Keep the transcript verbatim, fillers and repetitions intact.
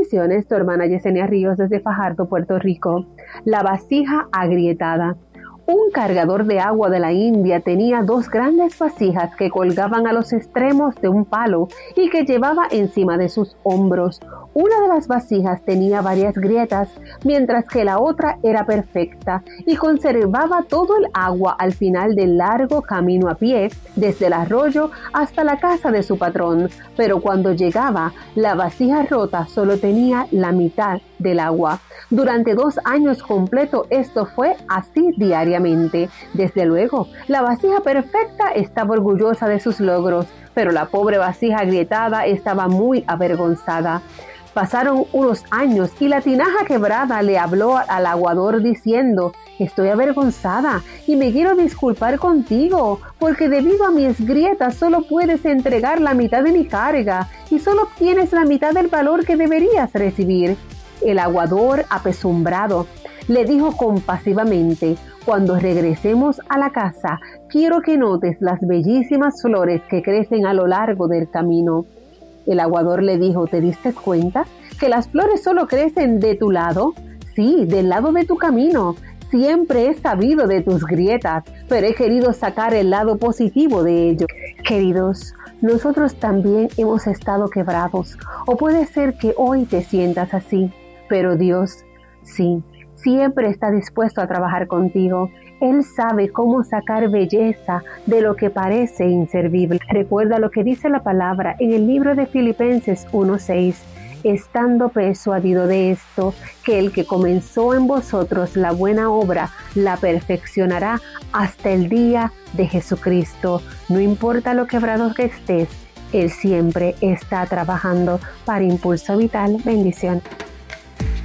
Bendiciones, tu hermana Yesenia Ríos desde Fajardo, Puerto Rico. La vasija agrietada. Un cargador de agua de la India tenía dos grandes vasijas que colgaban a los extremos de un palo y que llevaba encima de sus hombros. Una de las vasijas tenía varias grietas, mientras que la otra era perfecta y conservaba todo el agua al final del largo camino a pie, desde el arroyo hasta la casa de su patrón. Pero cuando llegaba, la vasija rota solo tenía la mitad del agua. Durante dos años completos esto fue así diariamente. Desde luego, la vasija perfecta estaba orgullosa de sus logros, pero la pobre vasija agrietada estaba muy avergonzada. Pasaron unos años y la tinaja quebrada le habló al aguador diciendo: estoy avergonzada y me quiero disculpar contigo, porque debido a mis grietas solo puedes entregar la mitad de mi carga y solo obtienes la mitad del valor que deberías recibir. El aguador, apesumbrado, le dijo compasivamente: cuando regresemos a la casa, quiero que notes las bellísimas flores que crecen a lo largo del camino. El aguador le dijo: ¿te diste cuenta que las flores solo crecen de tu lado? Sí, del lado de tu camino. Siempre he sabido de tus grietas, pero he querido sacar el lado positivo de ello. Queridos, nosotros también hemos estado quebrados, o puede ser que hoy te sientas así, pero Dios, sí, siempre está dispuesto a trabajar contigo. Él sabe cómo sacar belleza de lo que parece inservible. Recuerda lo que dice la palabra en el libro de Filipenses uno seis. Estando persuadido de esto, que el que comenzó en vosotros la buena obra, la perfeccionará hasta el día de Jesucristo. No importa lo quebrado que estés, Él siempre está trabajando para Impulso Vital. Bendición.